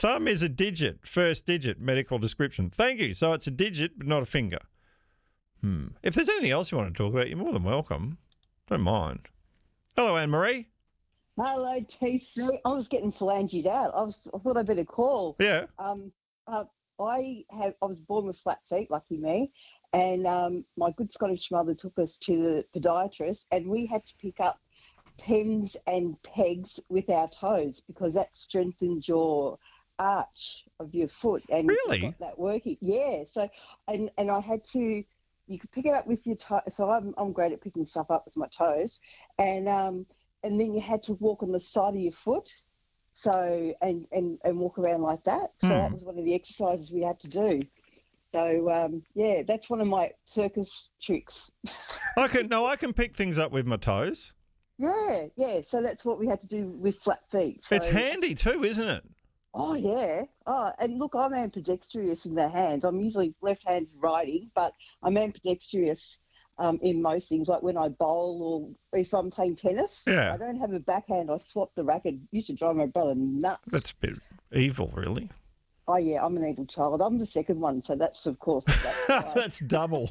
thumb is a digit, first digit, medical description. Thank you. So it's a digit, but not a finger. If there's anything else you want to talk about, you're more than welcome. Don't mind. Hello, Anne-Marie. Hello, TC. I was getting phalangied out. I thought I'd better call. Yeah. I was born with flat feet, lucky me, and my good Scottish mother took us to the podiatrist, and we had to pick up pens and pegs with our toes because that strengthens your arch of your foot. And really? got that working. Yeah. So, and I had to. You could pick it up with your toe. So I'm great at picking stuff up with my toes, and then you had to walk on the side of your foot, so and walk around like that. So that was one of the exercises we had to do. So that's one of my circus tricks. I can pick things up with my toes. Yeah. So that's what we had to do with flat feet. So, it's handy too, isn't it? Oh, yeah. Oh, and look, I'm ambidextrous in the hands. I'm usually left-handed writing, but I'm ambidextrous in most things, like when I bowl or if I'm playing tennis. Yeah. I don't have a backhand. I swap the racket. Used to drive my brother nuts. That's a bit evil, really. Oh, yeah, I'm an evil child. I'm the second one, so that's, of course. That's double.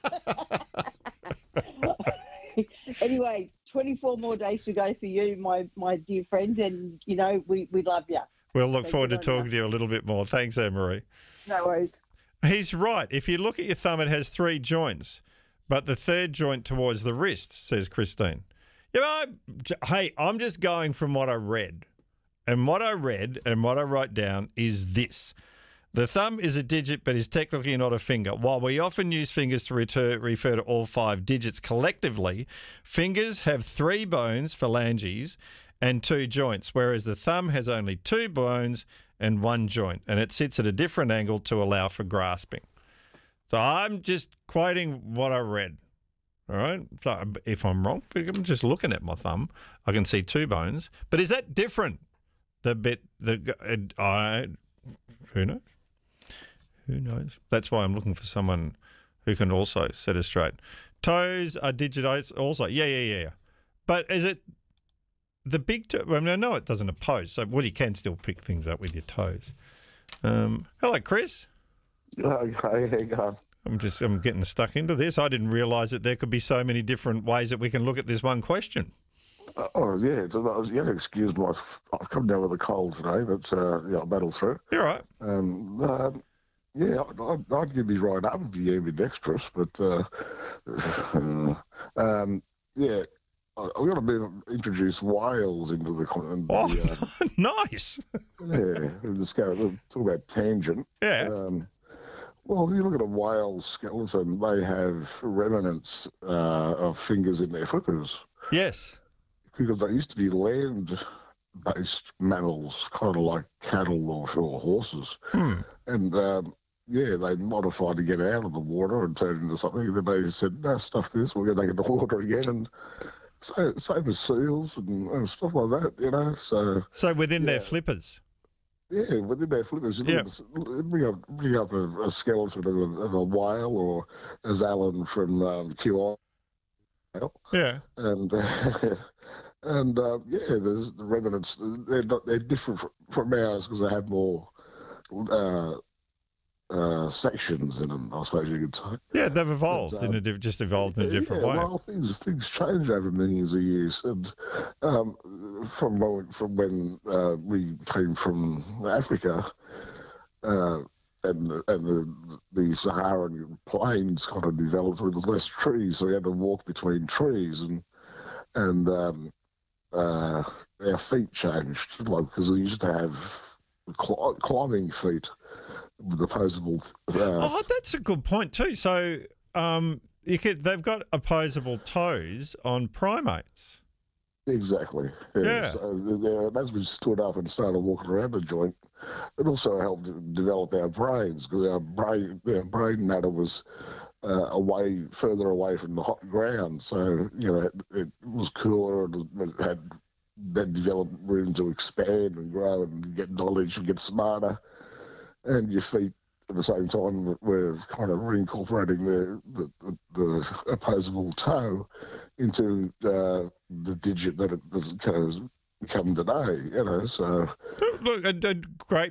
Anyway, 24 more days to go for you, my dear friend, and, we love you. We'll look forward to talking to you a little bit more. Thanks, Anne-Marie. No worries. He's right. If you look at your thumb, it has 3 joints, but the third joint towards the wrist, says Christine. Hey, I'm just going from what I read. And what I read and what I wrote down is this. The thumb is a digit but is technically not a finger. While we often use fingers to refer to all 5 digits collectively, fingers have 3 bones, phalanges, and 2 joints, whereas the thumb has only 2 bones and 1 joint, and it sits at a different angle to allow for grasping. So I'm just quoting what I read, all right? So if I'm wrong, I'm just looking at my thumb, I can see 2 bones. But is that different? Who knows? Who knows? That's why I'm looking for someone who can also set us straight. Toes are digit also. Yeah. But is it the big toe? I mean, I know it doesn't oppose. So, you can still pick things up with your toes. Hello, Chris. Okay, I'm getting stuck into this. I didn't realise that there could be so many different ways that we can look at this one question. You have to excuse my. I've come down with a cold today, but I'll battle through. You're right. I'd give me right up if you ambidextrous, but we're going to introduce whales into the continent. Nice. We'll just talk about tangent. Yeah. Well, if you look at a whale skeleton, they have remnants of fingers in their flippers. Yes. Because they used to be land-based mammals, kind of like cattle or horses. And, they modified to get out of the water and turn into something. And then they said, no, stuff this, we're going to take it to water again. And same as seals and stuff like that, So within their flippers? Yeah, within their flippers. Bring up a skeleton of a whale, or as Alan from QI. Yeah. And there's the remnants. They're different from ours because they have more sections in them, I suppose you could say. Yeah, they've evolved just evolved in a different way. Well, things change over millions of years, and from when we came from Africa, and the Saharan plains kind of developed with less trees, so we had to walk between trees, and our feet changed, because we used to have climbing feet with opposable. That's a good point too. So they've got opposable toes on primates. Exactly. Yeah. So as we stood up and started walking around the joint, it also helped develop our brains, because our brain matter was further away from the hot ground. So it was cooler, and it had that developed room to expand and grow and get knowledge and get smarter. And your feet, at the same time, were kind of reincorporating the opposable toe into the digit that it has kind of become today. So look, a great